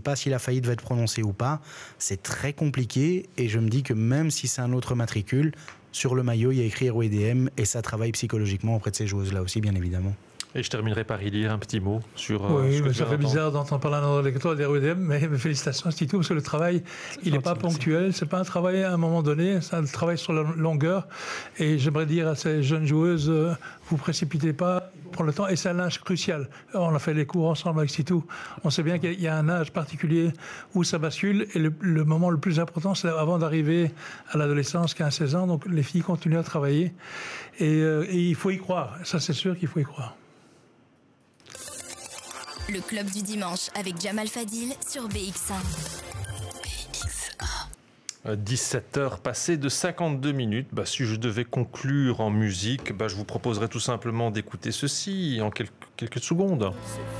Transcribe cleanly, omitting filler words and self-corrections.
pas si la faillite va être prononcée ou pas. C'est très compliqué et je me dis que même si c'est un autre matricule, sur le maillot, il y a écrit HeroEDM et ça travaille psychologiquement auprès de ces joueuses-là aussi, bien évidemment. Et je terminerai par y lire un petit mot sur oui, ce que mais tu ça viens fait d'entendre. bizarre d'entendre parler d'un électorat d'HeroEDM, mais félicitations à ce tout, parce que le travail, il n'est pas ponctuel, c'est pas un travail à un moment donné, c'est un travail sur la longueur. Et j'aimerais dire à ces jeunes joueuses, vous précipitez pas, prenez le temps, et c'est un âge crucial. On a fait les cours ensemble avec Sitou, on sait bien qu'il y a un âge particulier où ça bascule, et le moment le plus important, c'est avant d'arriver à l'adolescence, 15-16 ans, donc les filles continuent à travailler, et il faut y croire, ça c'est sûr qu'il faut y croire. Le club du dimanche avec Jamal Fadil sur BX1. 17h passées de 52 minutes. Si je devais conclure en musique, je vous proposerais tout simplement d'écouter ceci en quelques secondes.